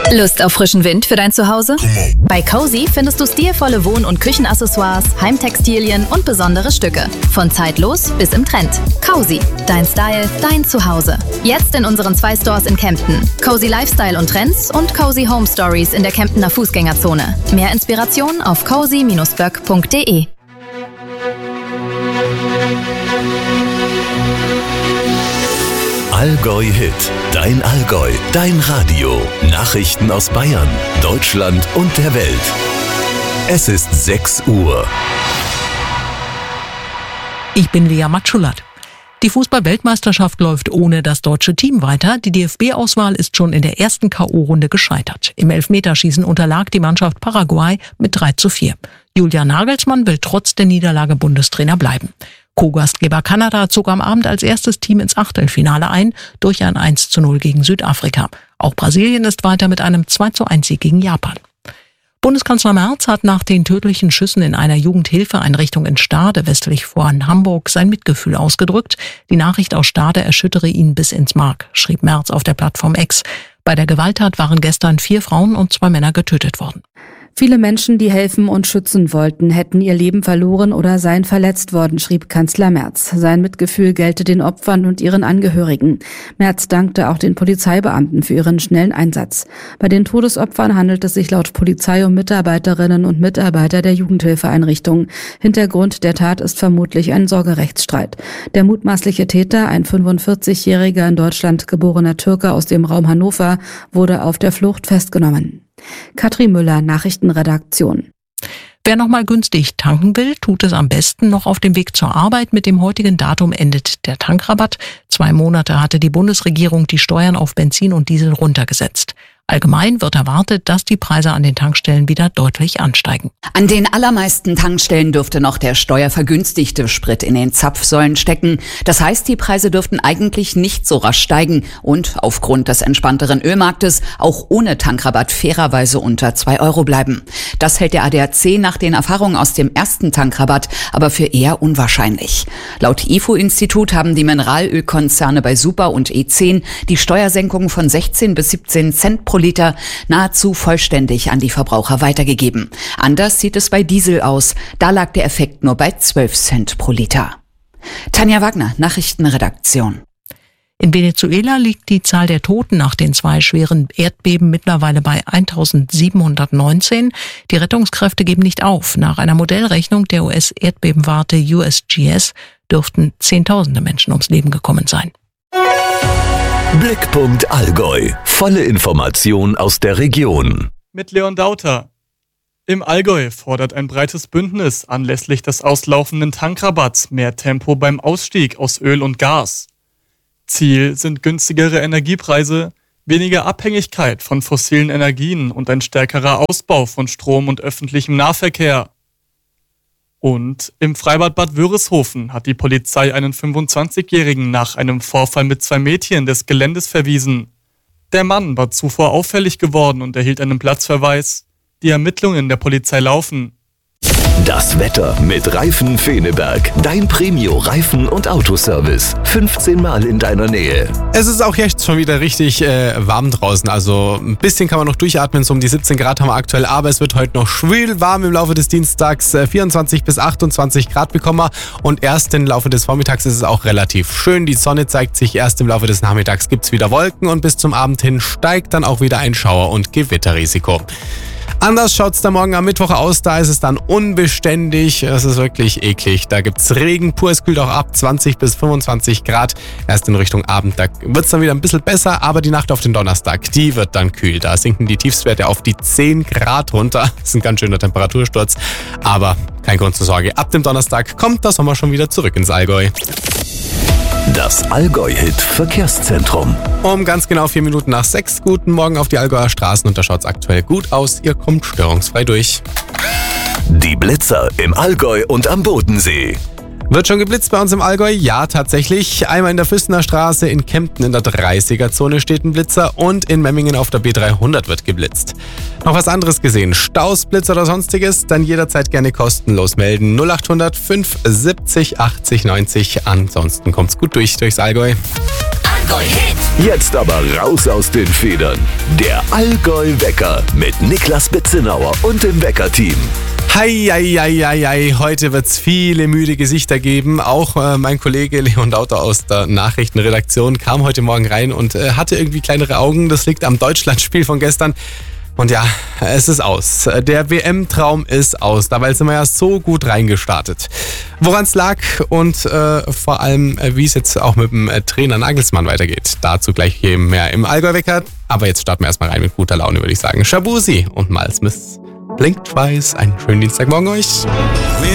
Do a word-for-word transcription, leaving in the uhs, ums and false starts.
Lust auf frischen Wind für dein Zuhause? Bei Cozy findest du stilvolle Wohn- und Küchenaccessoires, Heimtextilien und besondere Stücke. Von zeitlos bis im Trend. Cozy, dein Style, dein Zuhause. Jetzt in unseren zwei Stores in Kempten. Cozy Lifestyle und Trends und Cozy Home Stories in der Kemptener Fußgängerzone. Mehr Inspiration auf cozy Bindestrich böck Punkt de. Allgäu Hit, dein Allgäu, dein Radio. Nachrichten aus Bayern, Deutschland und der Welt. Es ist sechs Uhr. Ich bin Lea Matschulat. Die Fußball-Weltmeisterschaft läuft ohne das deutsche Team weiter. Die D F B-Auswahl ist schon in der ersten K O-Runde gescheitert. Im Elfmeterschießen unterlag die Mannschaft Paraguay mit drei zu vier. Julian Nagelsmann will trotz der Niederlage Bundestrainer bleiben. Co-Gastgeber Kanada zog am Abend als erstes Team ins Achtelfinale ein, durch ein eins zu null gegen Südafrika. Auch Brasilien ist weiter mit einem zwei zu eins Sieg gegen Japan. Bundeskanzler Merz hat nach den tödlichen Schüssen in einer Jugendhilfeeinrichtung in Stade, westlich von Hamburg, sein Mitgefühl ausgedrückt. Die Nachricht aus Stade erschüttere ihn bis ins Mark, schrieb Merz auf der Plattform X. Bei der Gewalttat waren gestern vier Frauen und zwei Männer getötet worden. Viele Menschen, die helfen und schützen wollten, hätten ihr Leben verloren oder seien verletzt worden, schrieb Kanzler Merz. Sein Mitgefühl gelte den Opfern und ihren Angehörigen. Merz dankte auch den Polizeibeamten für ihren schnellen Einsatz. Bei den Todesopfern handelt es sich laut Polizei um Mitarbeiterinnen und Mitarbeiter der Jugendhilfeeinrichtung. Hintergrund der Tat ist vermutlich ein Sorgerechtsstreit. Der mutmaßliche Täter, ein fünfundvierzigjähriger in Deutschland geborener Türke aus dem Raum Hannover, wurde auf der Flucht festgenommen. Katrin Müller, Nachrichtenredaktion. Wer noch mal günstig tanken will, tut es am besten noch auf dem Weg zur Arbeit. Mit dem heutigen Datum endet der Tankrabatt. Zwei Monate hatte die Bundesregierung die Steuern auf Benzin und Diesel runtergesetzt. Allgemein wird erwartet, dass die Preise an den Tankstellen wieder deutlich ansteigen. An den allermeisten Tankstellen dürfte noch der steuervergünstigte Sprit in den Zapfsäulen stecken. Das heißt, die Preise dürften eigentlich nicht so rasch steigen und aufgrund des entspannteren Ölmarktes auch ohne Tankrabatt fairerweise unter zwei Euro bleiben. Das hält der A D A C nach den Erfahrungen aus dem ersten Tankrabatt aber für eher unwahrscheinlich. Laut I F O-Institut haben die Mineralölkonzerne bei Super und E zehn die Steuersenkung von sechzehn bis siebzehn Cent pro Liter nahezu vollständig an die Verbraucher weitergegeben. Anders sieht es bei Diesel aus. Da lag der Effekt nur bei zwölf Cent pro Liter. Tanja Wagner, Nachrichtenredaktion. In Venezuela liegt die Zahl der Toten nach den zwei schweren Erdbeben mittlerweile bei eintausendsiebenhundertneunzehn. Die Rettungskräfte geben nicht auf. Nach einer Modellrechnung der U S-Erdbebenwarte U S G S dürften Zehntausende Menschen ums Leben gekommen sein. Blickpunkt Allgäu. Volle Information aus der Region. Mit Leon Dauter. Im Allgäu fordert ein breites Bündnis anlässlich des auslaufenden Tankrabatts mehr Tempo beim Ausstieg aus Öl und Gas. Ziel sind günstigere Energiepreise, weniger Abhängigkeit von fossilen Energien und ein stärkerer Ausbau von Strom und öffentlichem Nahverkehr. Und im Freibad Bad Wörishofen hat die Polizei einen fünfundzwanzigjährigen nach einem Vorfall mit zwei Mädchen des Geländes verwiesen. Der Mann war zuvor auffällig geworden und erhielt einen Platzverweis. Die Ermittlungen der Polizei laufen. Das Wetter mit Reifen Feneberg. Dein Premio-Reifen- und Autoservice. fünfzehn Mal in deiner Nähe. Es ist auch jetzt schon wieder richtig äh, warm draußen. Also ein bisschen kann man noch durchatmen. So um die siebzehn Grad haben wir aktuell. Aber es wird heute noch schwül warm im Laufe des Dienstags. Äh, vierundzwanzig bis achtundzwanzig Grad bekommen wir. Und erst im Laufe des Vormittags ist es auch relativ schön. Die Sonne zeigt sich erst im Laufe des Nachmittags. Gibt es wieder Wolken. Und bis zum Abend hin steigt dann auch wieder ein Schauer- und Gewitterrisiko. Anders schaut's da morgen am Mittwoch aus, da ist es dann unbeständig, es ist wirklich eklig. Da gibt's Regen, pur, es kühlt auch ab, zwanzig bis fünfundzwanzig Grad. Erst in Richtung Abend, da wird's dann wieder ein bisschen besser, aber die Nacht auf den Donnerstag, die wird dann kühl. Da sinken die Tiefstwerte auf die zehn Grad runter. Das ist ein ganz schöner Temperatursturz, aber kein Grund zur Sorge. Ab dem Donnerstag kommt der Sommer schon wieder zurück ins Allgäu. Das Allgäu-Hit Verkehrszentrum. Um ganz genau vier Minuten nach sechs. Guten Morgen auf die Allgäuer Straßen und da schaut's aktuell gut aus. Ihr kommt störungsfrei durch. Die Blitzer im Allgäu und am Bodensee. Wird schon geblitzt bei uns im Allgäu? Ja, tatsächlich. Einmal in der Füssener Straße, in Kempten in der dreißiger-Zone steht ein Blitzer und in Memmingen auf der B dreihundert wird geblitzt. Noch was anderes gesehen? Staus, Blitzer oder sonstiges? Dann jederzeit gerne kostenlos melden. null achthundert fünf siebzig achtzig neunzig. Ansonsten kommt's gut durch durchs Allgäu. Allgäu-Hit. Jetzt aber raus aus den Federn. Der Allgäu-Wecker mit Niklas Bitzenauer und dem Wecker-Team. Hei, hei, hei, hei, hei. Heute wird es viele müde Gesichter geben. Auch äh, mein Kollege Leon Dauter aus der Nachrichtenredaktion kam heute Morgen rein und äh, hatte irgendwie kleinere Augen. Das liegt am Deutschlandspiel von gestern. Und ja, es ist aus. Der W M-Traum ist aus. Dabei sind wir ja so gut reingestartet. Woran es lag und äh, vor allem, äh, wie es jetzt auch mit dem äh, Trainer Nagelsmann weitergeht. Dazu gleich mehr im Allgäu-Wecker. Aber jetzt starten wir erstmal rein mit guter Laune, würde ich sagen. Shaboozey und Miles Smith. Blink Twice. Einen schönen Dienstagmorgen euch.